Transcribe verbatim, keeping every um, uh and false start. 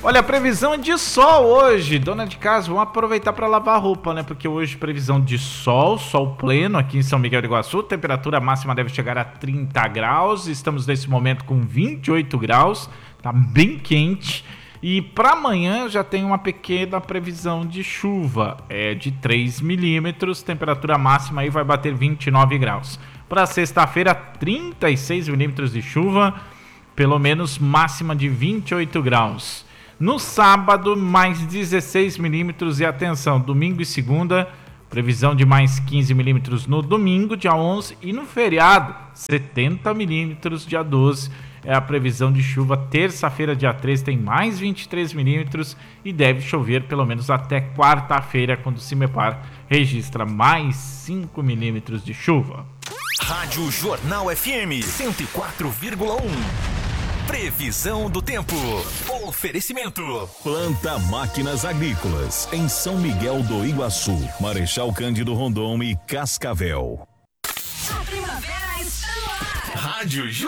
Olha, a previsão é de sol hoje. Dona de casa, vamos aproveitar para lavar a roupa, né? Porque hoje previsão de sol, sol pleno aqui em São Miguel do Iguaçu. Temperatura máxima deve chegar a trinta graus. Estamos nesse momento com vinte e oito graus. Tá bem quente. E para amanhã já tem uma pequena previsão de chuva. É de três milímetros. Temperatura máxima aí vai bater vinte e nove graus. Para sexta-feira, trinta e seis milímetros de chuva. Pelo menos máxima de vinte e oito graus. No sábado, mais dezesseis milímetros e atenção, domingo e segunda, previsão de mais quinze milímetros no domingo, dia onze, e no feriado, setenta milímetros, dia doze, é a previsão de chuva. Terça-feira, dia treze, tem mais vinte e três milímetros e deve chover pelo menos até quarta-feira, quando o Cimepar registra mais cinco milímetros de chuva. Rádio Jornal F M cento e quatro vírgula um. Previsão do tempo. Oferecimento. Planta Máquinas Agrícolas, em São Miguel do Iguaçu, Marechal Cândido Rondon e Cascavel. A primavera está no ar. Rádio